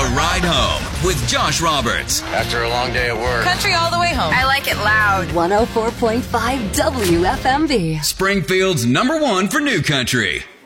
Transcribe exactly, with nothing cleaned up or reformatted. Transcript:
Ride Home with Josh Roberts. After a long day at work. Country all the way home. I like it loud. one oh four point five W F M B. Springfield's number one for new country.